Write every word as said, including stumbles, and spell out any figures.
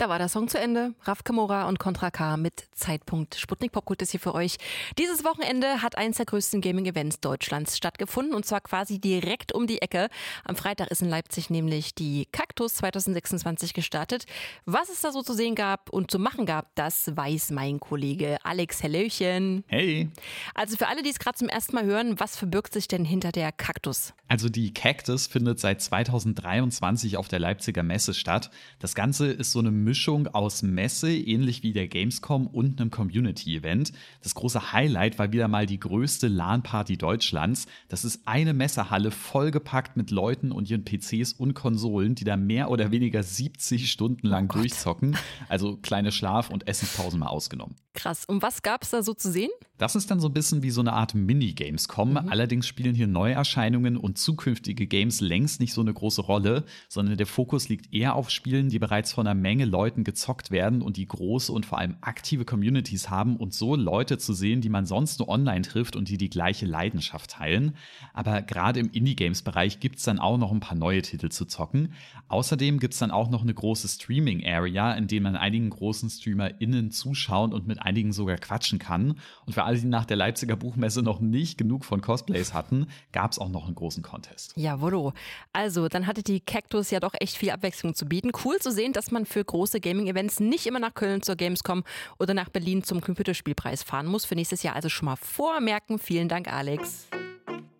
Da war der Song zu Ende. Raf Kamora und Contra K mit Zeitpunkt. Sputnik Popkult ist hier für euch. Dieses Wochenende hat eines der größten Gaming-Events Deutschlands stattgefunden und zwar quasi direkt um die Ecke. Am Freitag ist in Leipzig nämlich die Kaktus zwanzig sechsundzwanzig gestartet. Was es da so zu sehen gab und zu machen gab, das weiß mein Kollege Alex. Hallöchen. Hey. Also für alle, die es gerade zum ersten Mal hören, was verbirgt sich denn hinter der Kaktus? Also die Cactus findet seit zweitausenddreiundzwanzig auf der Leipziger Messe statt. Das Ganze ist so eine Mischung aus Messe, ähnlich wie der Gamescom, und einem Community-Event. Das große Highlight war wieder mal die größte LAN-Party Deutschlands. Das ist eine Messehalle vollgepackt mit Leuten und ihren P Cs und Konsolen, die da mehr oder weniger siebzig Stunden lang Oh Gott. durchzocken. Also kleine Schlaf- und Essenspausen mal ausgenommen. Krass. Und was gab es da so zu sehen? Das ist dann so ein bisschen wie so eine Art Mini-Gamescom. Mhm. Allerdings spielen hier Neuerscheinungen und zukünftige Games längst nicht so eine große Rolle, sondern der Fokus liegt eher auf Spielen, die bereits von einer Menge Leuten gezockt werden und die große und vor allem aktive Communities haben und so Leute zu sehen, die man sonst nur online trifft und die die gleiche Leidenschaft teilen. Aber gerade im Indie-Games-Bereich gibt es dann auch noch ein paar neue Titel zu zocken. Außerdem gibt es dann auch noch eine große Streaming-Area, in der man einigen großen StreamerInnen zuschauen und mit einigen sogar quatschen kann. Und für alle, die nach der Leipziger Buchmesse noch nicht genug von Cosplays hatten, gab es auch noch einen großen Contest. Jawollo. Also, dann hatte die Cactus ja doch echt viel Abwechslung zu bieten. Cool zu sehen, dass man für große Gaming-Events nicht immer nach Köln zur Gamescom oder nach Berlin zum Computerspielpreis fahren muss. Für nächstes Jahr also schon mal vormerken. Vielen Dank, Alex.